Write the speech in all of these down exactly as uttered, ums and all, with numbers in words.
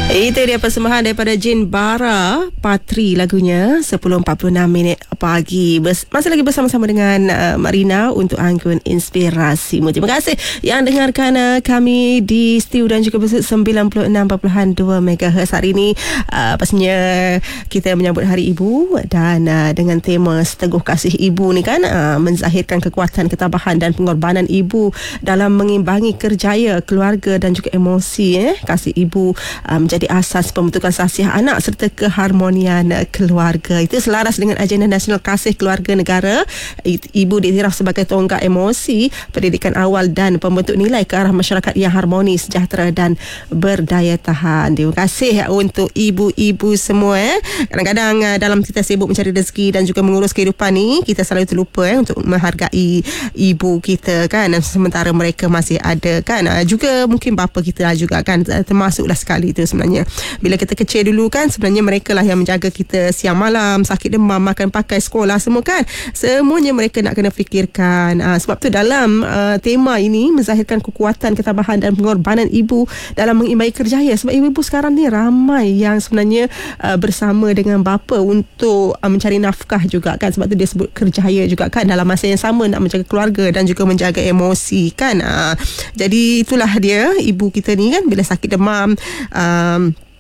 Itu dia persembahan daripada Jin Bara Patri, lagunya sepuluh empat puluh enam minit pagi. Bers- masih lagi bersama-sama dengan uh, Marina untuk Anggun Inspirasimu. Terima kasih yang dengarkan uh, kami di Stiu dan juga sembilan puluh enam perpuluhan dua megahertz. Hari ini uh, pastinya kita menyambut Hari Ibu dan uh, dengan tema Seteguh Kasih Ibu ni kan, uh, menzahirkan kekuatan, ketabahan dan pengorbanan ibu dalam mengimbangi kerjaya, keluarga dan juga emosi. Eh. Kasih ibu uh, menjadi jadi asas pembentukan sasiah anak serta keharmonian keluarga. Itu selaras dengan agenda nasional kasih keluarga negara. Ibu diiktiraf sebagai tonggak emosi, pendidikan awal dan pembentuk nilai ke arah masyarakat yang harmoni, sejahtera dan berdaya tahan. Terima kasih untuk ibu-ibu semua. Eh. Kadang-kadang dalam kita sibuk mencari rezeki dan juga mengurus kehidupan ni, kita selalu terlupa eh, untuk menghargai ibu kita kan. Sementara mereka masih ada kan. Juga mungkin bapa kita juga kan, termasuklah sekali itu sebenarnya. Bila kita kecil dulu kan, sebenarnya mereka lah yang menjaga kita siang malam, sakit demam, makan pakai, sekolah semua kan. Semuanya mereka nak kena fikirkan. Uh, sebab tu dalam uh, tema ini menzahirkan kekuatan, ketabahan dan pengorbanan ibu dalam mengimbangi kerjaya. Sebab ibu-ibu sekarang ni ramai yang sebenarnya uh, bersama dengan bapa untuk uh, mencari nafkah juga kan. Sebab tu dia sebut kerjaya juga kan, dalam masa yang sama nak menjaga keluarga dan juga menjaga emosi kan. Uh, jadi itulah dia ibu kita ni kan, bila sakit demam, uh,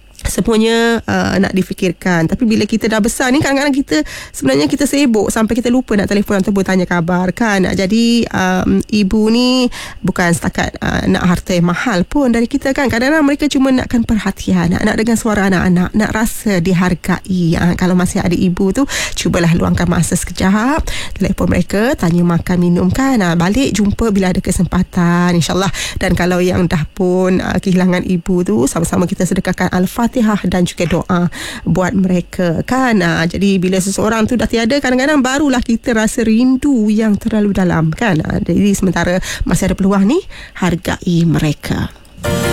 semuanya uh, nak difikirkan. Tapi bila kita dah besar ni, kadang-kadang kita sebenarnya kita sibuk sampai kita lupa nak telefon ataupun tanya khabar kan. Jadi um, ibu ni bukan setakat uh, nak harta yang mahal pun dari kita kan. Kadang-kadang mereka cuma nakkan perhatian, nak, nak dengar suara anak-anak, nak rasa dihargai. uh, Kalau masih ada ibu tu, cubalah luangkan masa sekejap, telefon mereka, tanya makan minum kan. uh, Balik jumpa bila ada kesempatan, insyaAllah. Dan kalau yang dah pun uh, kehilangan ibu tu, sama-sama kita sedekahkan Al-Fatihah dan juga doa buat mereka kan. Ha, jadi bila seseorang tu dah tiada, kadang-kadang barulah kita rasa rindu yang terlalu dalam kan. Ha, jadi sementara masih ada peluang ni, hargai mereka.